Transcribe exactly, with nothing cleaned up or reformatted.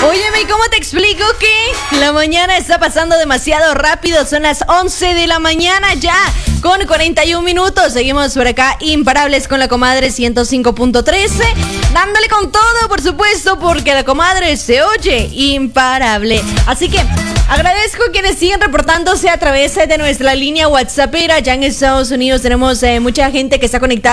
Óyeme, ¿cómo te explico que la mañana está pasando demasiado rápido? Son las once de la mañana ya, con cuarenta y un minutos. Seguimos por acá, imparables con la comadre ciento cinco punto trece. Dándole con todo, por supuesto, porque la comadre se oye imparable. Así que agradezco a quienes siguen reportándose a través de nuestra línea WhatsAppera. Ya en Estados Unidos tenemos eh, mucha gente que está conectada